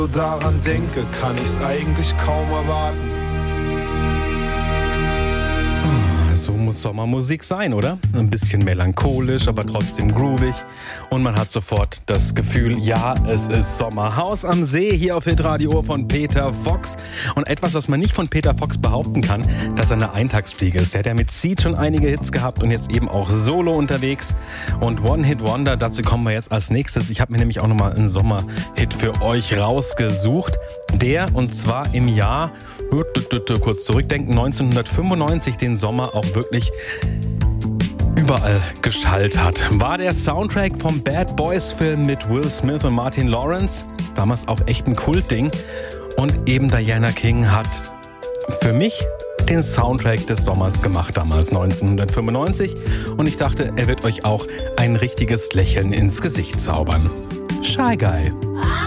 daran denke, kann ich's eigentlich kaum erwarten. So muss Sommermusik sein, oder? Ein bisschen melancholisch, aber trotzdem groovig. Und man hat sofort das Gefühl, ja, es ist Sommer. Haus am See hier auf Hitradio von Peter Fox. Und etwas, was man nicht von Peter Fox behaupten kann, dass er eine Eintagsfliege ist. Der hat ja mit Seed schon einige Hits gehabt und jetzt eben auch solo unterwegs. Und One Hit Wonder, dazu kommen wir jetzt als nächstes. Ich habe mir nämlich auch nochmal einen Sommerhit für euch rausgesucht. Und zwar im Jahr, kurz zurückdenken, 1995, den Sommer auch wirklich überall geschallt hat. War der Soundtrack vom Bad Boys Film mit Will Smith und Martin Lawrence. Damals auch echt ein Kultding. Und eben Diana King hat für mich den Soundtrack des Sommers gemacht, damals 1995. Und ich dachte, er wird euch auch ein richtiges Lächeln ins Gesicht zaubern. Shy Guy.